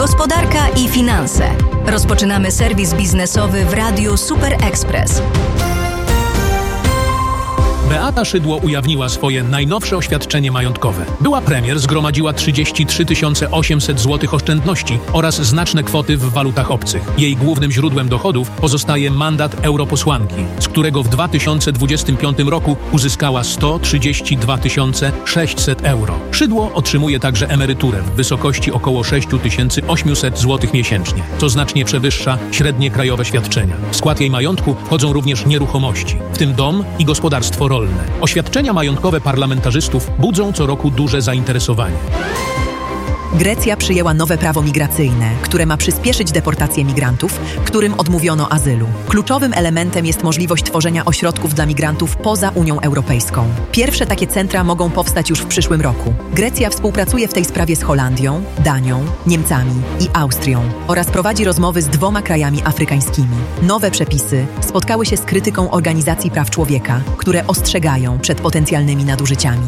Gospodarka i finanse. Rozpoczynamy serwis biznesowy w Radiu Super Express. Beata Szydło ujawniła swoje najnowsze oświadczenie majątkowe. Była premier zgromadziła 33 800 zł oszczędności oraz znaczne kwoty w walutach obcych. Jej głównym źródłem dochodów pozostaje mandat europosłanki, z którego w 2025 roku uzyskała 132 600 euro. Szydło otrzymuje także emeryturę w wysokości około 6800 zł miesięcznie, co znacznie przewyższa średnie krajowe świadczenia. W skład jej majątku wchodzą również nieruchomości, w tym dom i gospodarstwo rolne. Oświadczenia majątkowe parlamentarzystów budzą co roku duże zainteresowanie. Grecja przyjęła nowe prawo migracyjne, które ma przyspieszyć deportację migrantów, którym odmówiono azylu. Kluczowym elementem jest możliwość tworzenia ośrodków dla migrantów poza Unią Europejską. Pierwsze takie centra mogą powstać już w przyszłym roku. Grecja współpracuje w tej sprawie z Holandią, Danią, Niemcami i Austrią oraz prowadzi rozmowy z 2 krajami afrykańskimi. Nowe przepisy spotkały się z krytyką organizacji praw człowieka, które ostrzegają przed potencjalnymi nadużyciami.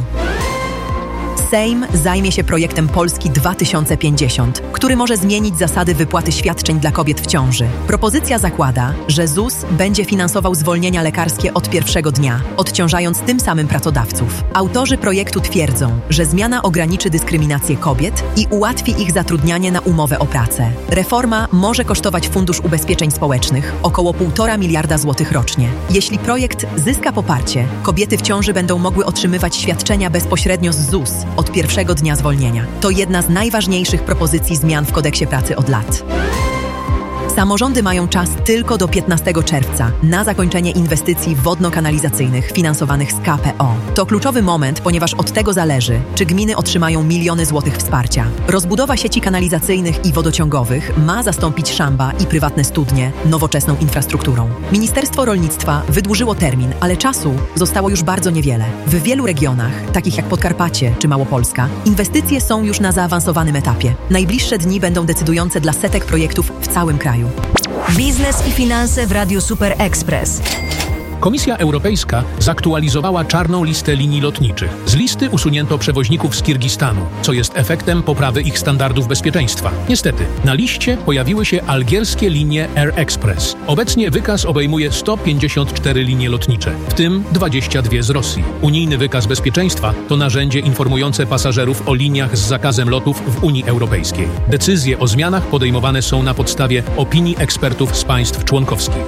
Sejm zajmie się projektem Polski 2050, który może zmienić zasady wypłaty świadczeń dla kobiet w ciąży. Propozycja zakłada, że ZUS będzie finansował zwolnienia lekarskie od pierwszego dnia, odciążając tym samym pracodawców. Autorzy projektu twierdzą, że zmiana ograniczy dyskryminację kobiet i ułatwi ich zatrudnianie na umowę o pracę. Reforma może kosztować Fundusz Ubezpieczeń Społecznych około 1,5 miliarda złotych rocznie. Jeśli projekt zyska poparcie, kobiety w ciąży będą mogły otrzymywać świadczenia bezpośrednio z ZUS od pierwszego dnia zwolnienia. To jedna z najważniejszych propozycji zmian w kodeksie pracy od lat. Samorządy mają czas tylko do 15 czerwca na zakończenie inwestycji wodno-kanalizacyjnych finansowanych z KPO. To kluczowy moment, ponieważ od tego zależy, czy gminy otrzymają miliony złotych wsparcia. Rozbudowa sieci kanalizacyjnych i wodociągowych ma zastąpić szamba i prywatne studnie nowoczesną infrastrukturą. Ministerstwo Rolnictwa wydłużyło termin, ale czasu zostało już bardzo niewiele. W wielu regionach, takich jak Podkarpacie czy Małopolska, inwestycje są już na zaawansowanym etapie. Najbliższe dni będą decydujące dla setek projektów w całym kraju. Biznes i finanse w Radiu Super Express. Komisja Europejska zaktualizowała czarną listę linii lotniczych. Z listy usunięto przewoźników z Kirgistanu, co jest efektem poprawy ich standardów bezpieczeństwa. Niestety, na liście pojawiły się algierskie linie Air Express. Obecnie wykaz obejmuje 154 linie lotnicze, w tym 22 z Rosji. Unijny wykaz bezpieczeństwa to narzędzie informujące pasażerów o liniach z zakazem lotów w Unii Europejskiej. Decyzje o zmianach podejmowane są na podstawie opinii ekspertów z państw członkowskich.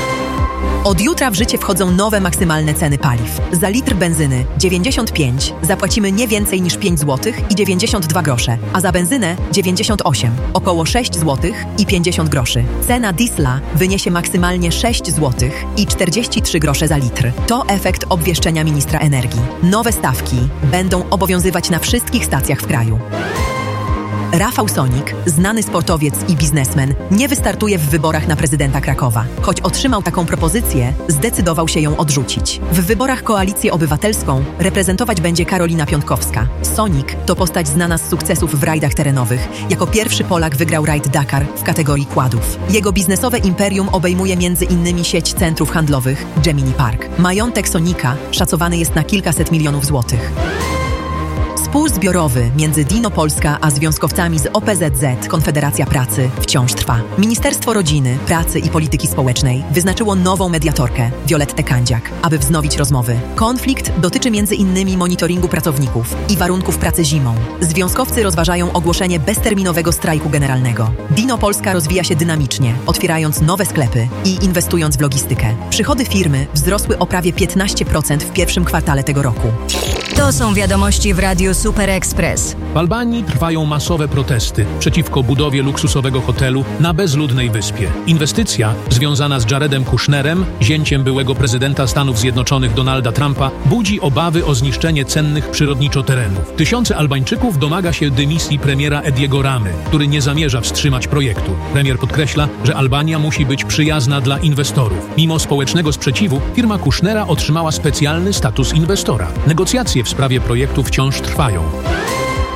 Od jutra w życie wchodzą nowe maksymalne ceny paliw. Za litr benzyny 95 zapłacimy nie więcej niż 5 zł i 92 grosze, a za benzynę 98, około 6 zł i 50 groszy. Cena diesla wyniesie maksymalnie 6 zł i 43 grosze za litr. To efekt obwieszczenia ministra energii. Nowe stawki będą obowiązywać na wszystkich stacjach w kraju. Rafał Sonik, znany sportowiec i biznesmen, nie wystartuje w wyborach na prezydenta Krakowa. Choć otrzymał taką propozycję, zdecydował się ją odrzucić. W wyborach Koalicję Obywatelską reprezentować będzie Karolina Piątkowska. Sonik to postać znana z sukcesów w rajdach terenowych. Jako pierwszy Polak wygrał rajd Dakar w kategorii quadów. Jego biznesowe imperium obejmuje m.in. sieć centrów handlowych Gemini Park. Majątek Sonika szacowany jest na kilkaset milionów złotych. Spór zbiorowy między Dino Polska a związkowcami z OPZZ Konfederacja Pracy wciąż trwa. Ministerstwo Rodziny, Pracy i Polityki Społecznej wyznaczyło nową mediatorkę, Violettę Kandziak, aby wznowić rozmowy. Konflikt dotyczy m.in. monitoringu pracowników i warunków pracy zimą. Związkowcy rozważają ogłoszenie bezterminowego strajku generalnego. Dino Polska rozwija się dynamicznie, otwierając nowe sklepy i inwestując w logistykę. Przychody firmy wzrosły o prawie 15% w pierwszym kwartale tego roku. To są wiadomości w Radiu Super Express. W Albanii trwają masowe protesty przeciwko budowie luksusowego hotelu na bezludnej wyspie. Inwestycja związana z Jaredem Kushnerem, zięciem byłego prezydenta Stanów Zjednoczonych Donalda Trumpa, budzi obawy o zniszczenie cennych przyrodniczo terenów. Tysiące Albańczyków domaga się dymisji premiera Ediego Ramy, który nie zamierza wstrzymać projektu. Premier podkreśla, że Albania musi być przyjazna dla inwestorów. Mimo społecznego sprzeciwu, firma Kushnera otrzymała specjalny status inwestora. Negocjacje w sprawie projektu wciąż trwają.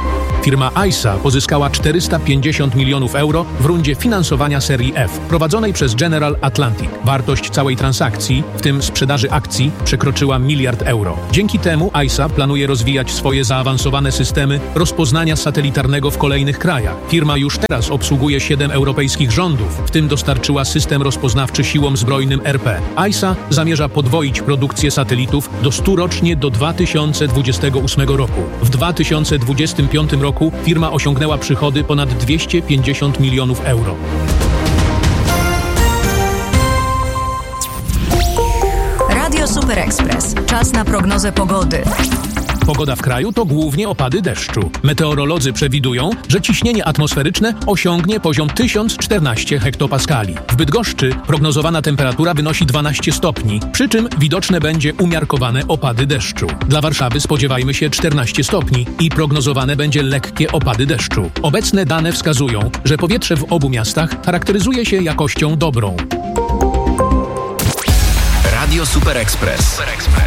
Firma ISA pozyskała 450 milionów euro w rundzie finansowania serii F, prowadzonej przez General Atlantic. Wartość całej transakcji, w tym sprzedaży akcji, przekroczyła 1 miliard euro. Dzięki temu ISA planuje rozwijać swoje zaawansowane systemy rozpoznania satelitarnego w kolejnych krajach. Firma już teraz obsługuje 7 europejskich rządów, w tym dostarczyła system rozpoznawczy siłom zbrojnym RP. ISA zamierza podwoić produkcję satelitów do 100 rocznie do 2028 roku. W 2025 roku firma osiągnęła przychody ponad 250 milionów euro. Radio Super Express. Czas na prognozę pogody. Pogoda w kraju to głównie opady deszczu. Meteorolodzy przewidują, że ciśnienie atmosferyczne osiągnie poziom 1014 hektopaskali. W Bydgoszczy prognozowana temperatura wynosi 12 stopni, przy czym widoczne będzie umiarkowane opady deszczu. Dla Warszawy spodziewajmy się 14 stopni i prognozowane będzie lekkie opady deszczu. Obecne dane wskazują, że powietrze w obu miastach charakteryzuje się jakością dobrą. Radio Super Express.